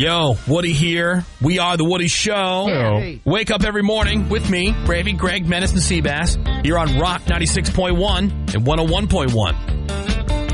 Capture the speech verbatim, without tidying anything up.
Yo, Woody here. We are the Woody Show. Hey. Wake up every morning with me, Gravy, Greg, Menace, and Seabass. You're on Rock ninety-six point one and one oh one point one.